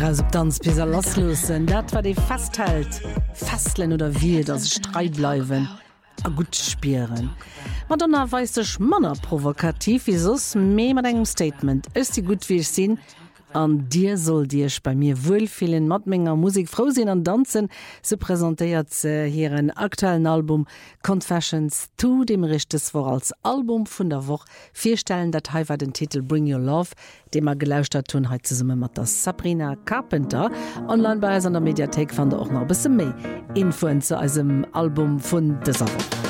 raus op Tanzpiser lasslosen, dat war de festhält. Festlen oder wie, dat Streit bleiwen. A gut spieren. Madonna weist sech Manner provokativ wie sos mé mat engem Statement. Ist die gut wie ich sinn? An dir soll Dich bei mir wohlfielen Matmenger Musik Frosinn an Danzen, so präsentiert ze hier ein aktuellen Album Confessions to dem Richtes vor als Album vun der Woche. 4 Stellen Datei war den Titel Bring Your Love, dem gelauscht hat tun heute zusammen mit der Sabrina Carpenter. Online bei uns an der Mediathek fand auch noch ein bisschen mehr Info zu einem Album von dieser Woche.